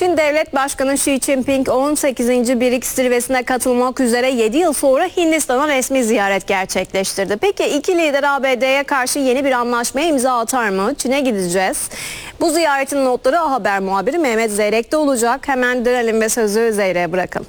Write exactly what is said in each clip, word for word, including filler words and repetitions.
Çin Devlet Başkanı Xi Jinping on sekizinci BRICS zirvesine katılmak üzere yedi yıl sonra Hindistan'a resmi ziyaret gerçekleştirdi. Peki iki lider A B D'ye karşı yeni bir anlaşmaya imza atar mı? Çin'e gideceğiz. Bu ziyaretin notları A Haber muhabiri Mehmet Zeyrek'te olacak. Hemen dönelim ve sözü Zeyrek'e bırakalım.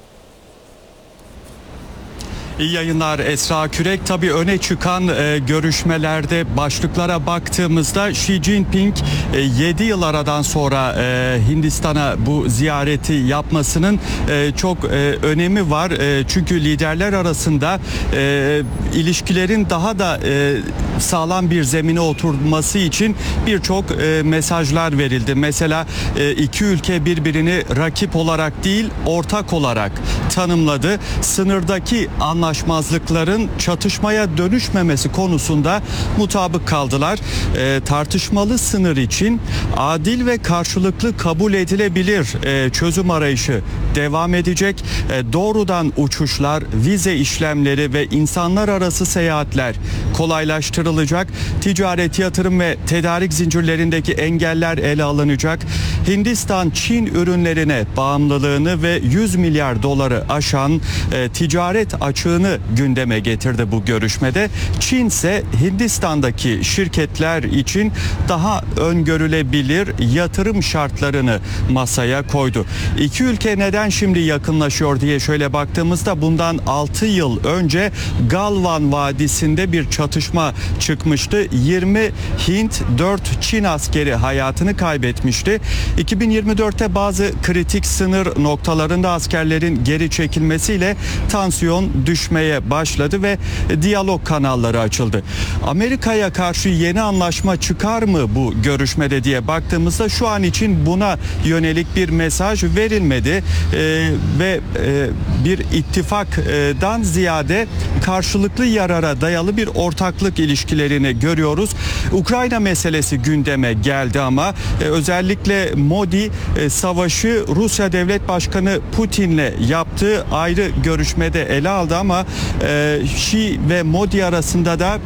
İyi yayınlar Esra Kürek. Tabii öne çıkan e, görüşmelerde başlıklara baktığımızda Xi Jinping e, yedi yıl aradan sonra e, Hindistan'a bu ziyareti yapmasının e, çok e, önemi var. E, çünkü liderler arasında e, ilişkilerin daha da e, sağlam bir zemine oturması için birçok e, mesajlar verildi. Mesela e, iki ülke birbirini rakip olarak değil ortak olarak tanımladı. Sınırdaki anlaşmalar anlaşmazlıkların çatışmaya dönüşmemesi konusunda mutabık kaldılar. E, tartışmalı sınır için adil ve karşılıklı kabul edilebilir e, çözüm arayışı devam edecek. E, doğrudan uçuşlar, vize işlemleri ve insanlar arası seyahatler kolaylaştırılacak. Ticaret, yatırım ve tedarik zincirlerindeki engeller ele alınacak. Hindistan, Çin ürünlerine bağımlılığını ve yüz milyar doları aşan e, ticaret açığını gündeme getirdi bu görüşmede. Çin ise Hindistan'daki şirketler için daha öngörülebilir yatırım şartlarını masaya koydu. İki ülke neden şimdi yakınlaşıyor diye şöyle baktığımızda bundan altı yıl önce Galvan Vadisi'nde bir çatışma çıkmıştı. yirmi Hint, dört Çin askeri hayatını kaybetmişti. iki bin yirmi dörtte bazı kritik sınır noktalarında askerlerin geri çekilmesiyle tansiyon düşmeye başladı ve diyalog kanalları açıldı. Amerika'ya karşı yeni anlaşma çıkar mı bu görüşmede diye baktığımızda şu an için buna yönelik bir mesaj verilmedi ee, ve e, bir ittifaktan ziyade karşılıklı yarara dayalı bir ortaklık ilişkilerini görüyoruz. Ukrayna meselesi gündeme geldi ama e, özellikle Modi e, savaşı Rusya Devlet Başkanı Putin'le yaptığı ayrı görüşmede ele aldı ama e, Xi ve Modi arasında da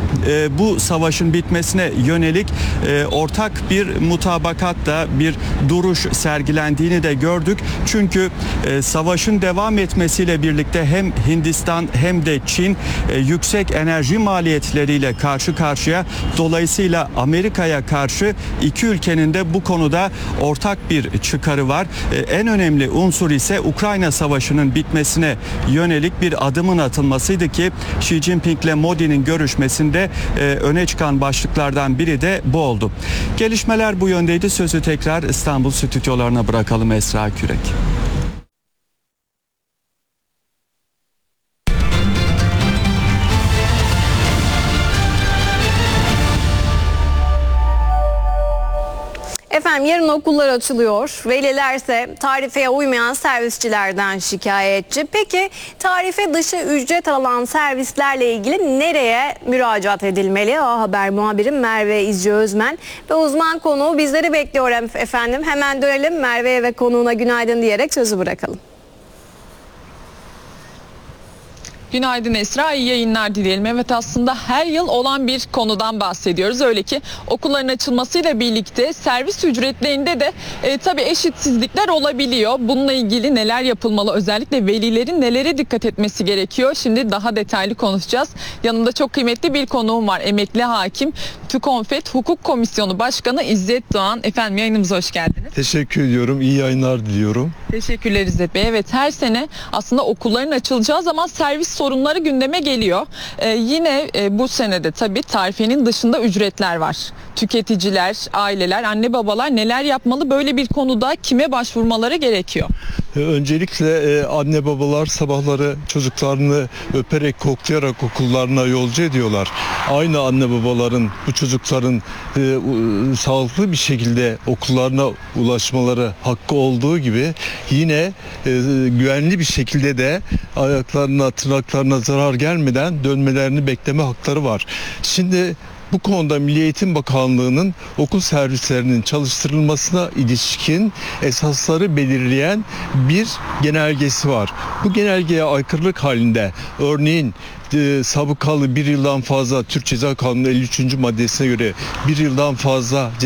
E, bu savaşın bitmesine yönelik e, ortak bir mutabakatta bir duruş sergilendiğini de gördük. Çünkü e, savaşın devam etmesiyle birlikte hem Hindistan hem de Çin e, yüksek enerji maliyetleriyle karşı karşıya. Dolayısıyla Amerika'ya karşı iki ülkenin de bu konuda ortak bir çıkarı var. E, en önemli unsur ise Ukrayna Savaşı'nın bitmesine yönelik bir adımın atılmasıydı ki Xi Jinping ile Modi'nin görüşmesinde Ee, öne çıkan başlıklardan biri de bu oldu. Gelişmeler bu yöndeydi. Sözü tekrar İstanbul stüdyolarına bırakalım Esra Kürek. Efendim yarın okullar açılıyor. Veliler ise tarifeye uymayan servisçilerden şikayetçi. Peki tarife dışı ücret alan servislerle ilgili nereye müracaat edilmeli? A Haber muhabirim Merve İzci Özmen ve uzman konuğu bizleri bekliyor efendim. Hemen dönelim Merve'ye ve konuğuna günaydın diyerek sözü bırakalım. Günaydın Esra, iyi yayınlar dileyelim. Evet, aslında her yıl olan bir konudan bahsediyoruz. Öyle ki okulların açılmasıyla birlikte servis ücretlerinde de e, tabii eşitsizlikler olabiliyor. Bununla ilgili neler yapılmalı? Özellikle velilerin nelere dikkat etmesi gerekiyor? Şimdi daha detaylı konuşacağız. Yanımda çok kıymetli bir konuğum var. Emekli hakim, TÜKONFET Hukuk Komisyonu Başkanı İzzet Doğan. Efendim yayınımıza hoş geldiniz. Teşekkür ediyorum. İyi yayınlar diliyorum. Teşekkürler İzzet Bey. Evet, her sene aslında okulların açılacağı zaman servis sorunları gündeme geliyor. Ee, yine e, bu senede tabii tarifenin dışında ücretler var. Tüketiciler, aileler, anne babalar neler yapmalı? Böyle bir konuda kime başvurmaları gerekiyor? Öncelikle e, anne babalar sabahları çocuklarını öperek koklayarak okullarına yolcu ediyorlar. Aynı anne babaların bu çocukların e, e, sağlıklı bir şekilde okullarına ulaşmaları hakkı olduğu gibi yine e, güvenli bir şekilde de ayaklarına, tırnaklarına zarar gelmeden dönmelerini bekleme hakları var. Şimdi bu konuda Milli Eğitim Bakanlığı'nın okul servislerinin çalıştırılmasına ilişkin esasları belirleyen bir genelgesi var. Bu genelgeye aykırılık halinde örneğin e, sabıkalı bir yıldan fazla Türk Ceza Kanunu elli üçüncü maddesine göre bir yıldan fazla